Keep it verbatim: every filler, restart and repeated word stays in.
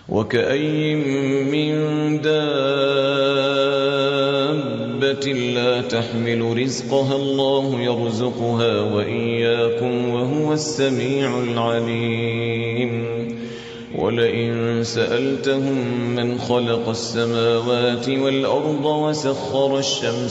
وكأي من دابة لا تحمل رزقها الله يرزقها وإياكم وهو السميع العليم ولئن سألتهم من خلق السماوات والأرض وسخر الشمس